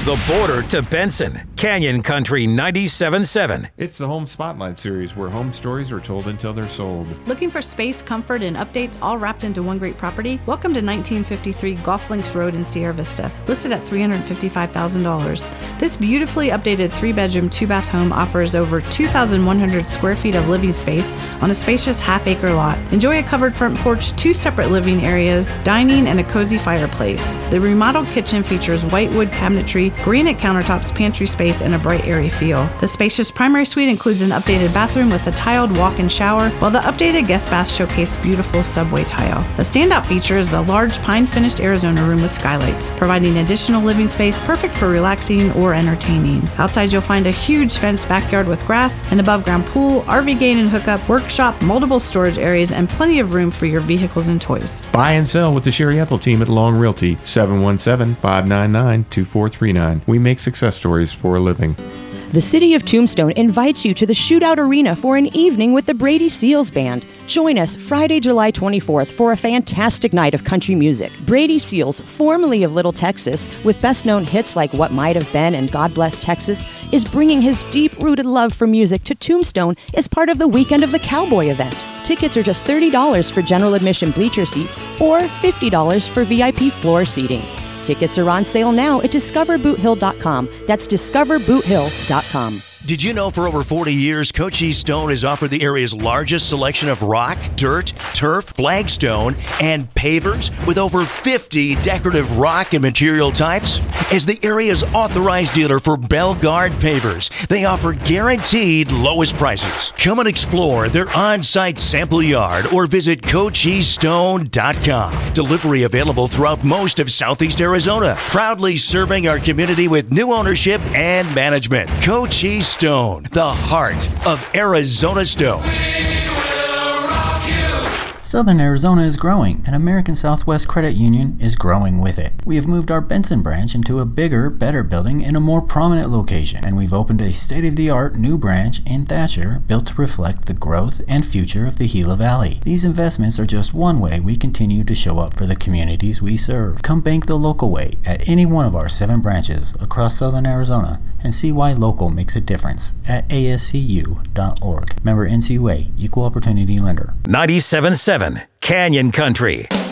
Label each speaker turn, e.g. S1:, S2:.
S1: the border to Benson. Canyon Country 97.7.
S2: It's the Home Spotlight series where home stories are told until they're sold.
S3: Looking for space, comfort, and updates all wrapped into one great property? Welcome to 1953 Golf Links Road in Sierra Vista, listed at $355,000. This beautifully updated 3-bedroom, 2-bath home offers over 2,100 square feet of living space on a spacious half-acre lot. Enjoy a covered front porch, 2 separate living areas, dining, and a cozy fireplace. The remodeled kitchen features white wood cabinetry, granite countertops, pantry space, and a bright, airy feel. The spacious primary suite includes an updated bathroom with a tiled walk-in shower, while the updated guest bath showcase beautiful subway tile. A standout feature is the large pine-finished Arizona room with skylights, providing additional living space perfect for relaxing or entertaining. Outside, you'll find a huge fenced backyard with grass, an above-ground pool, RV gate and hookup, workshop, multiple storage areas, and plenty of room for your vehicles and toys.
S2: Buy and sell with the Sherry Ethel team at Long Realty, 717-599-2439. We make success stories for a living.
S4: The City of Tombstone invites you to the Shootout Arena for an evening with the Brady Seals Band. Join us Friday, July 24th for a fantastic night of country music. Brady Seals, formerly of Little Texas, with best-known hits like What Might Have Been and God Bless Texas, is bringing his deep-rooted love for music to Tombstone as part of the Weekend of the Cowboy event. Tickets are just $30 for general admission bleacher seats or $50 for VIP floor seating. Tickets are on sale now at discoverboothill.com. That's discoverboothill.com.
S5: Did you know for over 40 years, Cochise Stone has offered the area's largest selection of rock, dirt, turf, flagstone, and pavers with over 50 decorative rock and material types? As the area's authorized dealer for Bellegarde pavers, they offer guaranteed lowest prices. Come and explore their on-site sample yard or visit CochiseStone.com. Delivery available throughout most of Southeast Arizona, proudly serving our community with new ownership and management. Cochise Stone, the heart of Arizona stone.
S6: Southern Arizona is growing, and American Southwest Credit Union is growing with it. We have moved our Benson branch into a bigger, better building in a more prominent location, and we've opened a state-of-the-art new branch in Thatcher built to reflect the growth and future of the Gila Valley. These investments are just one way we continue to show up for the communities we serve. Come bank the local way at any one of our 7 branches across Southern Arizona and see why local makes a difference at ascu.org. Member NCUA, Equal Opportunity Lender.
S1: 97.7 Canyon Country.